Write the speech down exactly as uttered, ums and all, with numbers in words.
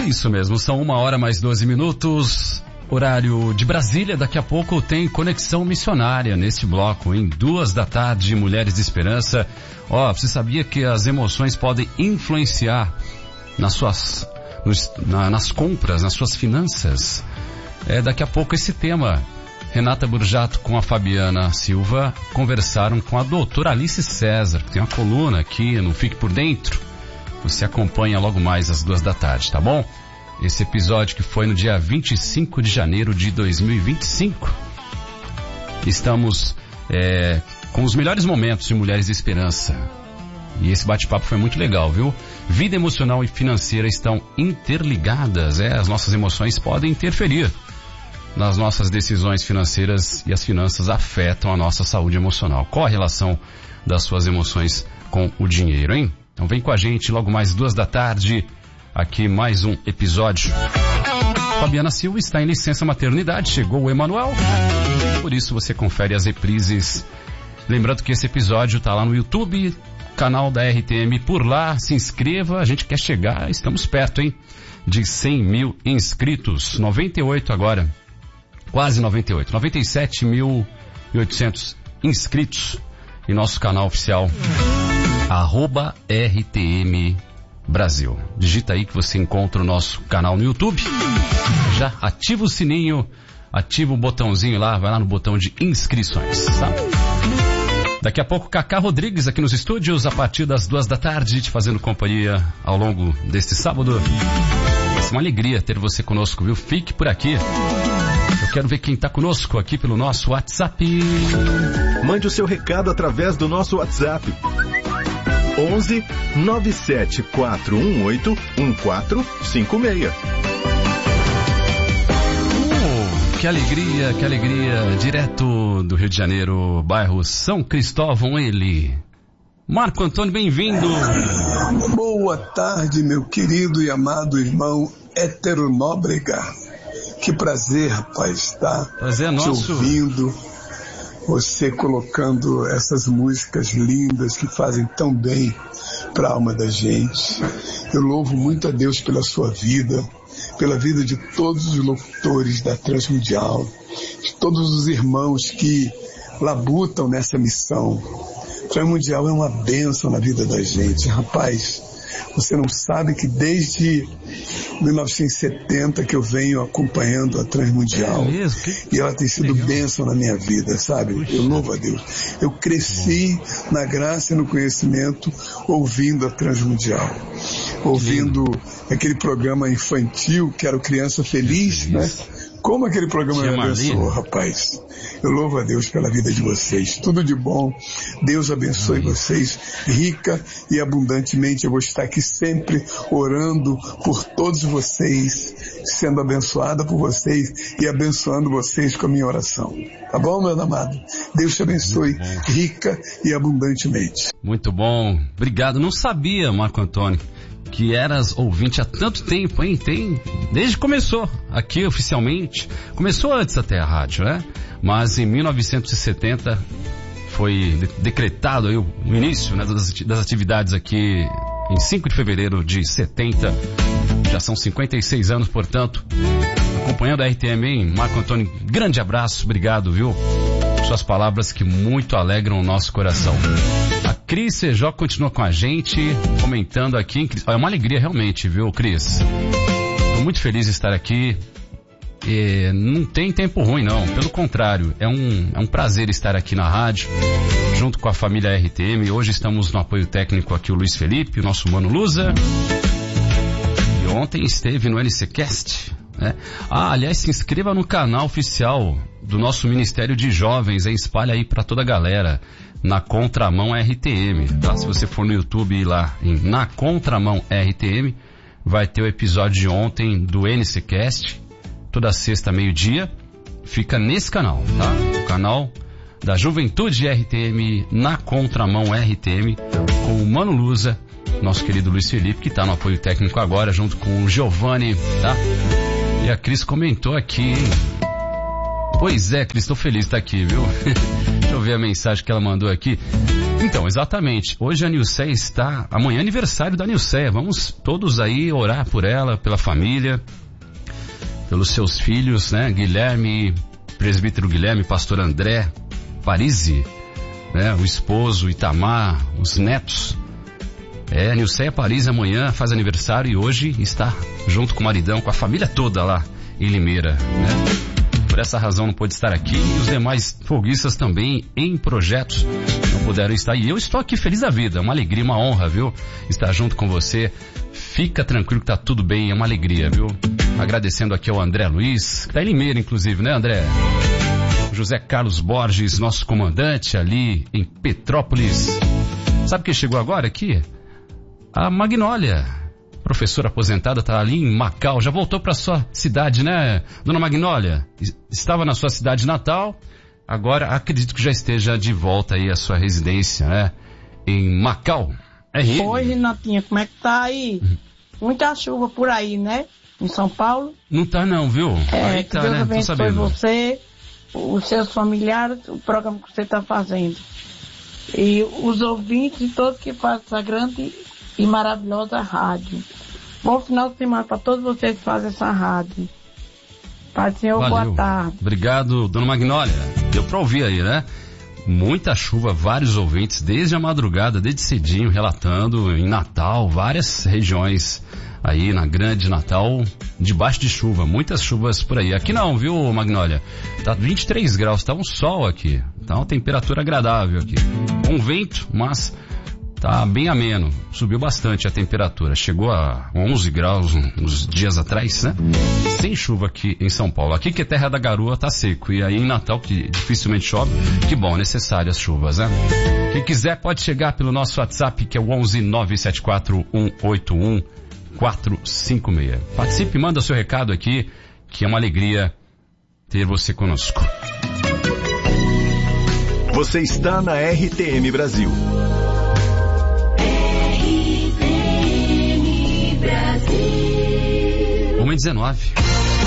isso mesmo, são uma hora mais doze minutos, horário de Brasília. Daqui a pouco tem Conexão Missionária neste bloco, em duas da tarde, Mulheres de Esperança. Ó, você sabia que as emoções podem influenciar nas suas, nos, na, nas compras, nas suas finanças? É, daqui a pouco esse tema. Renata Burjato com a Fabiana Silva conversaram com a doutora Alice César, que tem uma coluna aqui no Fique Por Dentro. Você acompanha logo mais às duas da tarde, tá bom? Esse episódio que foi no dia vinte e cinco de janeiro de dois mil e vinte e cinco. Estamos é, com os melhores momentos de Mulheres de Esperança. E esse bate-papo foi muito legal, viu? Vida emocional e financeira estão interligadas. É, as nossas emoções podem interferir nas nossas decisões financeiras e as finanças afetam a nossa saúde emocional. Qual a relação das suas emoções com o dinheiro, hein? Então vem com a gente logo mais duas da tarde, aqui mais um episódio. Fabiana Silva está em licença maternidade, chegou o Emanuel, por isso você confere as reprises. Lembrando que esse episódio está lá no YouTube, canal da R T M, por lá, se inscreva, a gente quer chegar, estamos perto, hein? De cem mil inscritos, noventa e oito agora. Quase noventa e oito, noventa e sete mil e oitocentos inscritos em nosso canal oficial, arroba R T M Brasil. Digita aí que você encontra o nosso canal no YouTube. Já ativa o sininho, ativa o botãozinho lá, vai lá no botão de inscrições, tá? Daqui a pouco, Cacá Rodrigues aqui nos estúdios, a partir das duas da tarde, te fazendo companhia ao longo deste sábado. É uma alegria ter você conosco, viu? Fique por aqui. Eu quero ver quem está conosco aqui pelo nosso WhatsApp. Mande o seu recado através do nosso WhatsApp. onze nove sete quatro um oito um quatro cinco seis. Oh, que alegria, que alegria. Direto do Rio de Janeiro, bairro São Cristóvão, ele. Marco Antônio, bem-vindo. Boa tarde, meu querido e amado irmão Hétero Nóbrega. Que prazer, rapaz, estar prazer nosso. Te ouvindo, você colocando essas músicas lindas que fazem tão bem para a alma da gente. Eu louvo muito a Deus pela sua vida, pela vida de todos os locutores da Transmundial, de todos os irmãos que labutam nessa missão. Transmundial é uma bênção na vida da gente, rapaz. Você não sabe que desde mil novecentos e setenta que eu venho acompanhando a Transmundial. É mesmo? Que... E ela tem sido legal. Bênção na minha vida, sabe? Puxa. Eu louvo a Deus. Eu cresci na graça e no conhecimento ouvindo a Transmundial. Ouvindo aquele programa infantil que era o Criança Feliz, né? Como aquele programa me abençoou, rapaz. Eu louvo a Deus pela vida de vocês. Tudo de bom. Deus abençoe vocês rica e abundantemente. Eu vou estar aqui sempre orando por todos vocês, sendo abençoada por vocês e abençoando vocês com a minha oração. Tá bom, meu amado? Deus te abençoe rica e abundantemente. Muito bom. Obrigado. Não sabia, Marco Antônio, que eras ouvinte há tanto tempo, hein? Tem, desde que começou aqui oficialmente. Começou antes até a rádio, né? Mas em mil novecentos e setenta foi de- decretado aí o, o início, né, das, das atividades aqui em cinco de fevereiro de setenta. Já são cinquenta e seis anos, portanto, acompanhando a R T M, hein? Marco Antônio, grande abraço, obrigado, viu? Suas palavras que muito alegram o nosso coração. A Cris Sejó continua com a gente, comentando aqui. É uma alegria realmente, viu, Cris? Estou muito feliz de estar aqui. E não tem tempo ruim, não. Pelo contrário, é um, é um prazer estar aqui na rádio, junto com a família R T M. Hoje estamos no apoio técnico aqui o Luiz Felipe, o nosso Mano Lusa. E ontem esteve no N C Cast, né? Ah, aliás, se inscreva no canal oficial do nosso Ministério de Jovens, hein? Espalha aí pra toda a galera. Na Contramão R T M, tá? Se você for no YouTube e ir lá em Na Contramão R T M, vai ter o episódio de ontem do N C Cast, toda sexta, meio-dia, fica nesse canal, tá? O canal da Juventude R T M, Na Contramão R T M, com o Mano Lusa, nosso querido Luiz Felipe, que tá no apoio técnico agora, junto com o Giovanni, tá? E a Cris comentou aqui, hein? Pois é, Cris, tô feliz de estar aqui, viu? Deixa eu ver a mensagem que ela mandou aqui. Então, exatamente. Hoje a Nilceia está... Amanhã é aniversário da Nilceia. Vamos todos aí orar por ela, pela família, pelos seus filhos, né? Guilherme, presbítero Guilherme, pastor André Parisi, né? O esposo Itamar, os netos. É, a Nilceia Parisi amanhã faz aniversário e hoje está junto com o maridão, com a família toda lá em Limeira, né? Por essa razão não pôde estar aqui, e os demais folguistas também em projetos não puderam estar. E eu estou aqui feliz da vida, é uma alegria, uma honra, viu? Estar junto com você. Fica tranquilo que tá tudo bem, é uma alegria, viu? Agradecendo aqui ao André Luiz, que tá em Limeira, inclusive, né, André? José Carlos Borges, nosso comandante ali em Petrópolis. Sabe quem chegou agora aqui? A Magnólia. Professora aposentada, está ali em Macau, já voltou para sua cidade, né, dona Magnólia? Estava na sua cidade natal, agora acredito que já esteja de volta aí à sua residência, né, em Macau. É ele. Oi, Renatinha, como é que tá aí? Uhum. Muita chuva por aí, né, em São Paulo? Não tá não, viu? É, aí que tá, Deus né? abençoe você, os seus familiares, o programa que você está fazendo. E os ouvintes e todos que fazem essa grande e maravilhosa rádio. Bom final de semana para todos vocês que fazem essa rádio. Pai do Senhor, valeu. Boa tarde. Obrigado, dona Magnólia. Deu para ouvir aí, né? Muita chuva, vários ouvintes desde a madrugada, desde cedinho, relatando em Natal, várias regiões aí na Grande Natal, debaixo de chuva, muitas chuvas por aí. Aqui não, viu, Magnólia? Tá vinte e três graus, tá um sol aqui, tá uma temperatura agradável aqui. Um vento, mas tá bem ameno, subiu bastante a temperatura, chegou a onze graus uns dias atrás, né? Sem chuva aqui em São Paulo. Aqui que é terra da garoa, tá seco. E aí em Natal, que dificilmente chove, que bom, necessárias as chuvas, né? Quem quiser pode chegar pelo nosso WhatsApp, que é o onze nove sete quatro um oito um quatro cinco seis. Participe, manda seu recado aqui, que é uma alegria ter você conosco. Você está na R T M Brasil. uma e dezenove.